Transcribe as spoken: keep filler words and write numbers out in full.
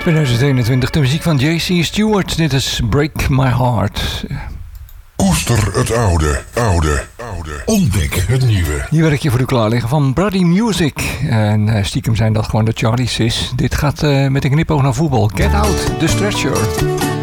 tweeduizend eenentwintig, de muziek van J C Stewart. Dit is Break My Heart. Koester het oude, oude, oude. Ontdek het nieuwe. Hier werk je voor u klaar liggen van Brady Music. En uh, stiekem zijn dat gewoon de Charlie Sis. Dit gaat uh, met een knipoog naar voetbal. Get Out, The Stretcher.